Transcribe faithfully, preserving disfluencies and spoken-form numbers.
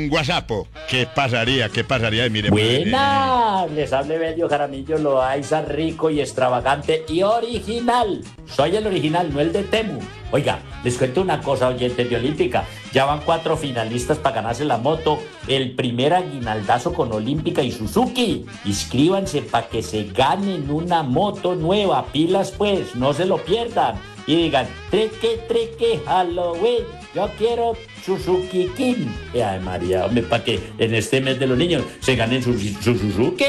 Guasapo, ¿qué pasaría? ¿Qué pasaría? Mire, Buenas, les hable Belio Jaramillo Loaiza, rico y extravagante y original. Soy el original, no el de Temu. Oiga, les cuento una cosa, oyentes de Olímpica. Ya van cuatro finalistas para ganarse la moto. El primer aguinaldazo con Olímpica y Suzuki. Inscríbanse para que se ganen una moto nueva. Pilas pues, no se lo pierdan. Y digan, treque, treque, Halloween. Yo quiero Suzuki King. Y ay, María, hombre, para que en este mes de los niños se ganen su, su Suzuki.